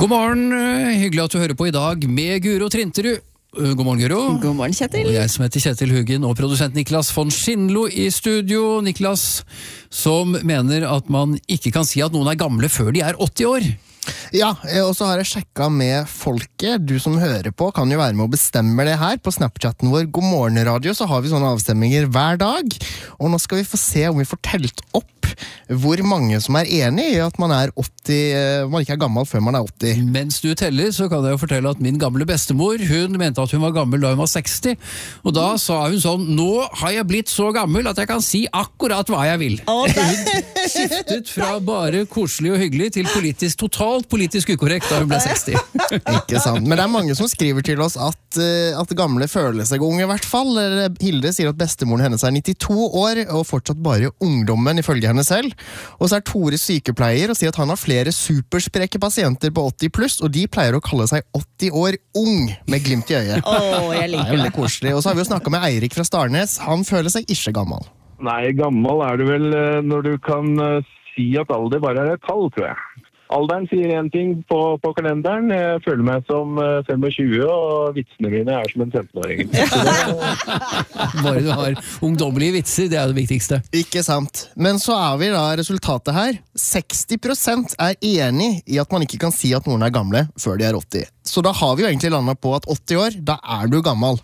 God morgen, hyggelig at du hører på I dag med Guro Trinterud. God morgen, Guro. God morgen, Kjetil. Og jeg som heter Kjetil Huggen, og produsent Niklas von Schindlo I studio. Niklas, som mener at man ikke kan si at noen gamle før de 80 år. Ja, og så har jeg sjekket med folket. Du som hører på kan jo være med og bestemme det her. På Snapchatten vår God morgen radio så har vi sånne avstemminger hver dag. Og nå skal vi få se om vi får telt opp hvor mange som enig I at man 80, man ikke gammel før man 80. Mens du teller, så kan jeg jo fortelle at min gamle bestemor, hun mente at hun var gammel da hun var 60. Og da sa hun sånn, nå har jeg blitt så gammel at jeg kan si akkurat hva jeg vil. Hun skiftet fra bare koselig og hyggelig til totalt politisk ukorrekt da hun ble 60. Ikke sant, men det mange som skriver til oss at gamle føler seg unge I hvert fall. Hilde sier at bestemoren hennes 92 år og fortsatt bare ungdommen ifølge henne selv. Og så Tore sykepleier og sier at han har flere supersprekke pasienter på 80 pluss, og de pleier å kalle seg 80 år ung, med glimt I øyet. Jeg liker det. Veldig koselig. Og så har vi jo snakket med Eirik fra Starnes. Han føler seg ikke gammel. Nei, gammel du vel når du kan si at alder bare et tall, tror jeg. Alderen sier en ting på kalenderen. Jeg føler meg som 25, og vitsene mine som en 15-åring. Bare du har ungdommelige vitser, det det viktigste. Ikke sant. Men så vi da resultatet her. 60% enig I at man ikke kan si at noen gamle før de 80. Så da har vi jo egentlig landet på at 80 år, da du gammel.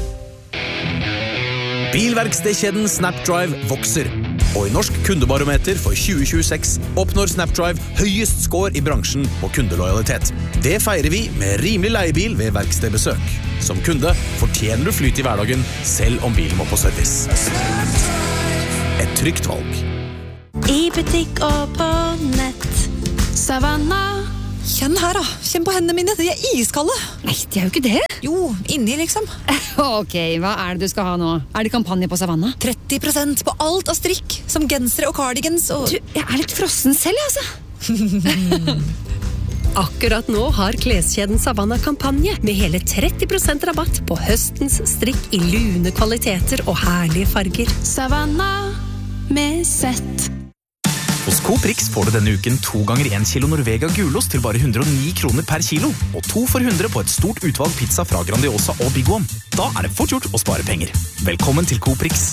Bilverkstedkjeden Snapdrive vokser. Og I Norsk kundebarometer for 2026 oppnår Snapdrive høyest score I bransjen på kundelojalitet. Det feirer vi med rimelig leiebil ved verkstedbesøk. Som kunde fortjener du flyt I hverdagen, selv om bilen må på service. Et trygt valg. I butikk og på nett. Savanna. Kjenn her da, kjenn på hendene mine, de iskalde. Nei, de jo ikke det. Jo, inni liksom. Ok, hva det du skal ha nå? Det kampanje på Savanna? 30% på alt av strikk, som gensere og cardigans og... Du, jeg litt frossen selv, altså. Akkurat nå har kleskjeden Savanna kampanje med hele 30% rabatt på høstens strikk I lune kvaliteter og herlige farger. Savanna med sett. Hos Coop-Rix får du denne uken 2 ganger 1 kilo Norvega gulost til bare 109 kroner per kilo, og 2 for 100 på et stort utvalg pizza fra Grandiosa og Big One. Da det fort gjort å spare penger. Velkommen til Coop-Rix.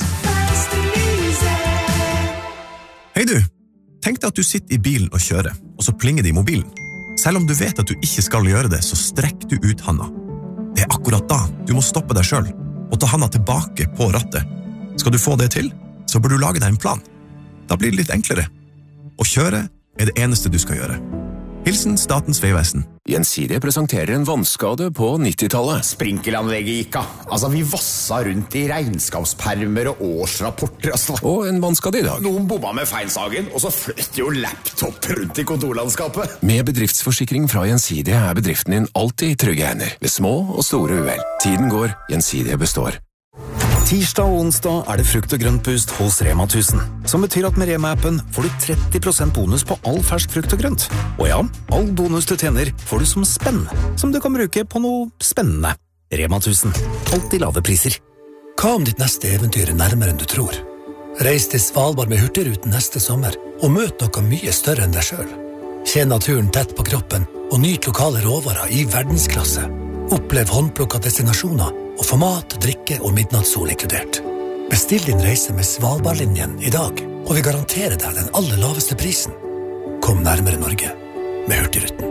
Hei du, tenk deg at du sitter I bilen og kjører, og så plinger det I mobilen. Selv om du vet at du ikke skal gjøre det, så strekk du ut handa. Det akkurat da du må stoppe deg selv, og ta handa tilbake på rattet. Skal du få det til, så bør du lage deg en plan. Da blir det litt enklere. Å kjøre det eneste du skal gjøre. Hilsen Statens Vegvesen. Gjensidige presenterer en vannskade på 90-tallet. Sprinkelanlegget gikk av. Altså, vi vassa rundt I regnskapspermer og årsrapporter. Og en vannskade I dag. Noen bomma med feilsagen, og så fløt jo laptop rundt I kontorlandskapet. Med bedriftsforsikring fra Gjensidige bedriften din alltid I trygge hender. Ved små og store uhell. Tiden går, Gjensidige består. Tirsdag og onsdag det frukt- og grøntboost hos Rema 1000, som betyr at med Rema-appen får du 30% bonus på all fersk frukt og grønt. Og ja, all bonus du tjener får du som spenn, som du kan bruke på noe spennende. Rema 1000, alltid lave priser. Hva om ditt neste eventyr nærmere enn du tror? Reis til Svalbard med Hurtigruten neste sommer, og møt noe mye større enn deg selv. Kjenn naturen tett på kroppen, og nyt lokale råvarer I verdensklasse. Opplev håndplukket destinasjoner, og få mat, drikke og midnattssol inkludert. Bestill din reise med Svalbardlinjen I dag, og vi garanterer deg den aller laveste prisen. Kom nærmere Norge med Hurtigruten.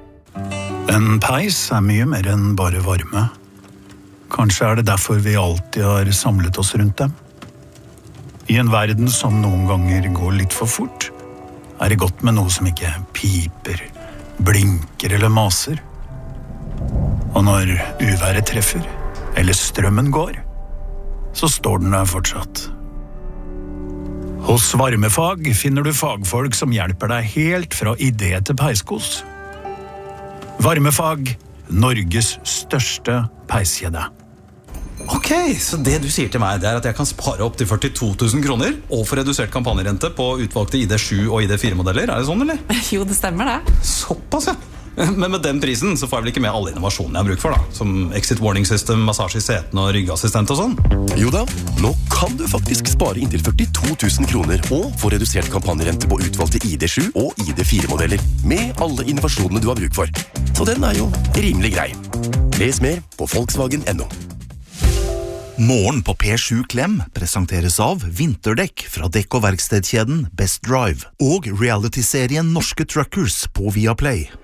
En peis mye mer enn bare varme. Kanskje det derfor vi alltid har samlet oss rundt dem. I en verden som noen ganger går litt for fort, det godt med noe som ikke piper, blinker eller maser. Og når uværet treffer, eller strømmen går, så står den der fortsatt. Hos Varmefag finner du fagfolk som hjelper deg helt fra idé til peiskos. Varmefag, Norges største peiskjede. Ok, så det du sier til meg at jeg kan spare opp til 42 000 kroner og få redusert kampanjerente på utvalgte ID7 og ID4-modeller, det sånn, eller? Jo, det stemmer det. Såpass, ja. Men med den prisen så får jeg vel ikke med alle innovasjonene jeg har bruk for da, som exit warning system, massasje I setene og ryggassistent og sånn? Jo da, nå kan du faktisk spare inntil 42 000 kroner og få redusert kampanjerente på utvalgte ID7 og ID4-modeller med alle innovasjonene du har bruk for. Så den jo rimelig grei. Les mer på Volkswagen.no. Morgen på P7 Klem presenteres av vinterdekk fra dekk- og verkstedkjeden Best Drive og reality-serien Norske Truckers på Viaplay.